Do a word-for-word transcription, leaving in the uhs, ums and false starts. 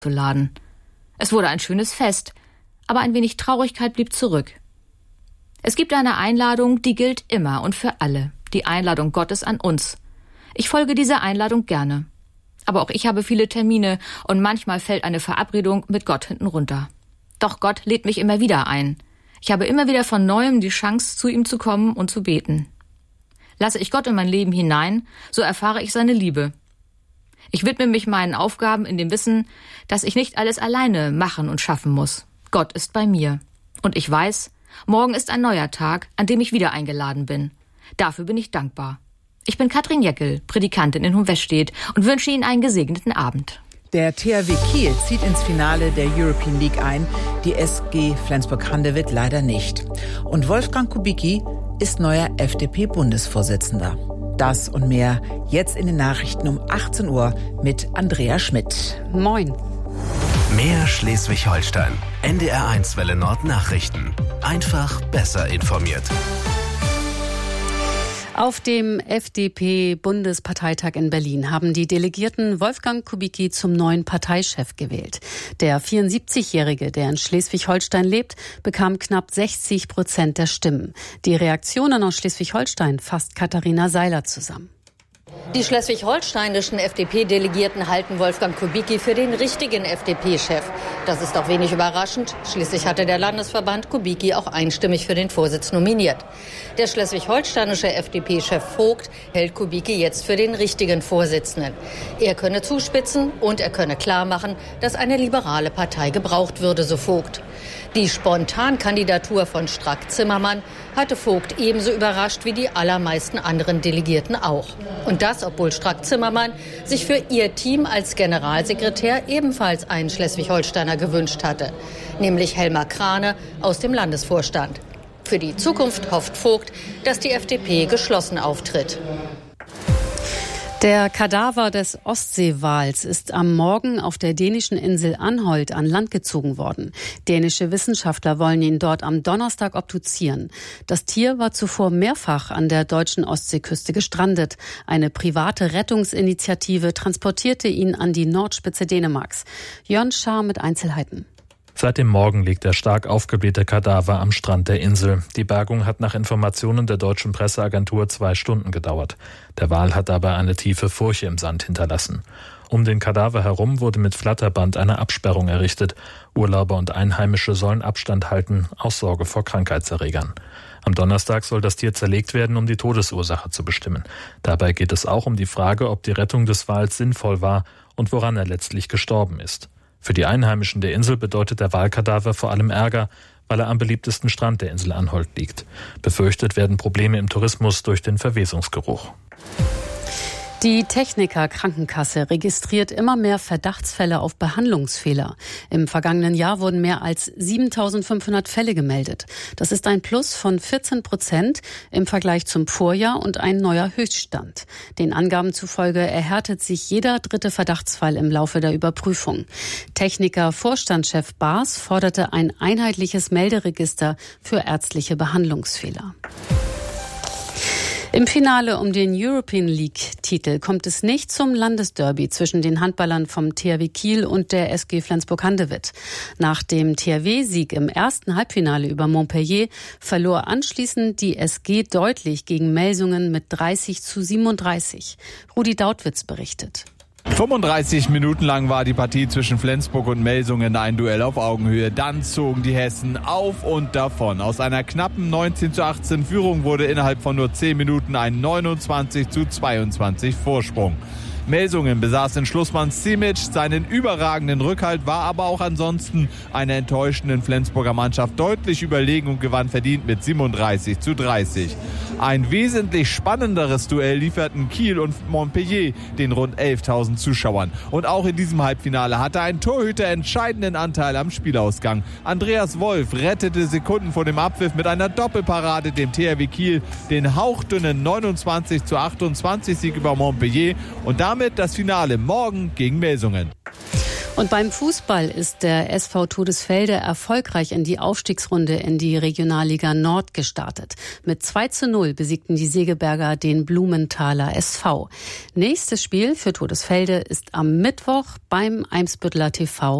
zu laden. Es wurde ein schönes Fest, aber ein wenig Traurigkeit blieb zurück. Es gibt eine Einladung, die gilt immer und für alle. Die Einladung Gottes an uns. Ich folge dieser Einladung gerne. Aber auch ich habe viele Termine und manchmal fällt eine Verabredung mit Gott hinten runter. Doch Gott lädt mich immer wieder ein. Ich habe immer wieder von Neuem die Chance, zu ihm zu kommen und zu beten. Lasse ich Gott in mein Leben hinein, so erfahre ich seine Liebe. Ich widme mich meinen Aufgaben in dem Wissen, dass ich nicht alles alleine machen und schaffen muss. Gott ist bei mir. Und ich weiß, morgen ist ein neuer Tag, an dem ich wieder eingeladen bin. Dafür bin ich dankbar. Ich bin Katrin Jeckel, Predikantin in Hohenwestedt und wünsche Ihnen einen gesegneten Abend. Der T H W Kiel zieht ins Finale der European League ein, die S G Flensburg-Handewitt leider nicht. Und Wolfgang Kubicki ist neuer F D P-Bundesvorsitzender. Das und mehr jetzt in den Nachrichten um achtzehn Uhr mit Andrea Schmidt. Moin. Mehr Schleswig-Holstein. N D R eins Welle Nord Nachrichten. Einfach besser informiert. Auf dem F D P-Bundesparteitag in Berlin haben die Delegierten Wolfgang Kubicki zum neuen Parteichef gewählt. Der vierundsiebzigjährige, der in Schleswig-Holstein lebt, bekam knapp sechzig Prozent der Stimmen. Die Reaktionen aus Schleswig-Holstein fasst Katharina Seiler zusammen. Die schleswig-holsteinischen F D P-Delegierten halten Wolfgang Kubicki für den richtigen F D P-Chef. Das ist auch wenig überraschend. Schließlich hatte der Landesverband Kubicki auch einstimmig für den Vorsitz nominiert. Der schleswig-holsteinische F D P-Chef Vogt hält Kubicki jetzt für den richtigen Vorsitzenden. Er könne zuspitzen und er könne klar machen, dass eine liberale Partei gebraucht würde, so Vogt. Die Spontankandidatur von Strack-Zimmermann hatte Vogt ebenso überrascht wie die allermeisten anderen Delegierten auch. Und das, obwohl Strack-Zimmermann sich für ihr Team als Generalsekretär ebenfalls einen Schleswig-Holsteiner gewünscht hatte, nämlich Helmar Krane aus dem Landesvorstand. Für die Zukunft hofft Vogt, dass die F D P geschlossen auftritt. Der Kadaver des Ostseewals ist am Morgen auf der dänischen Insel Anholt an Land gezogen worden. Dänische Wissenschaftler wollen ihn dort am Donnerstag obduzieren. Das Tier war zuvor mehrfach an der deutschen Ostseeküste gestrandet. Eine private Rettungsinitiative transportierte ihn an die Nordspitze Dänemarks. Jörn Schaar mit Einzelheiten. Seit dem Morgen liegt der stark aufgeblähte Kadaver am Strand der Insel. Die Bergung hat nach Informationen der deutschen Presseagentur zwei Stunden gedauert. Der Wal hat dabei eine tiefe Furche im Sand hinterlassen. Um den Kadaver herum wurde mit Flatterband eine Absperrung errichtet. Urlauber und Einheimische sollen Abstand halten, aus Sorge vor Krankheitserregern. Am Donnerstag soll das Tier zerlegt werden, um die Todesursache zu bestimmen. Dabei geht es auch um die Frage, ob die Rettung des Wals sinnvoll war und woran er letztlich gestorben ist. Für die Einheimischen der Insel bedeutet der Walkadaver vor allem Ärger, weil er am beliebtesten Strand der Insel Anholt liegt. Befürchtet werden Probleme im Tourismus durch den Verwesungsgeruch. Die Techniker Krankenkasse registriert immer mehr Verdachtsfälle auf Behandlungsfehler. Im vergangenen Jahr wurden mehr als siebentausendfünfhundert Fälle gemeldet. Das ist ein Plus von vierzehn Prozent im Vergleich zum Vorjahr und ein neuer Höchststand. Den Angaben zufolge erhärtet sich jeder dritte Verdachtsfall im Laufe der Überprüfung. Techniker-Vorstandschef Baas forderte ein einheitliches Melderegister für ärztliche Behandlungsfehler. Im Finale um den European League-Titel kommt es nicht zum Landesderby zwischen den Handballern vom T H W Kiel und der S G Flensburg-Handewitt. Nach dem T H W-Sieg im ersten Halbfinale über Montpellier verlor anschließend die S G deutlich gegen Melsungen mit dreißig zu siebenunddreißig. Rudi Dautwitz berichtet. fünfunddreißig Minuten lang war die Partie zwischen Flensburg und Melsungen ein Duell auf Augenhöhe. Dann zogen die Hessen auf und davon. Aus einer knappen neunzehn zu achtzehn Führung wurde innerhalb von nur zehn Minuten ein neunundzwanzig zu zweiundzwanzig Vorsprung. Melsungen besaß in Schlussmann Simic seinen überragenden Rückhalt, war aber auch ansonsten einer enttäuschenden Flensburger Mannschaft deutlich überlegen und gewann verdient mit siebenunddreißig zu dreißig. Ein wesentlich spannenderes Duell lieferten Kiel und Montpellier den rund elftausend Zuschauern. Und auch in diesem Halbfinale hatte ein Torhüter entscheidenden Anteil am Spielausgang. Andreas Wolf rettete Sekunden vor dem Abpfiff mit einer Doppelparade dem T H W Kiel den hauchdünnen neunundzwanzig zu achtundzwanzig Sieg über Montpellier und damit das Finale morgen gegen Melsungen. Und beim Fußball ist der S V Todesfelde erfolgreich in die Aufstiegsrunde in die Regionalliga Nord gestartet. Mit zwei zu null besiegten die Segeberger den Blumenthaler S V. Nächstes Spiel für Todesfelde ist am Mittwoch beim Eimsbütteler T V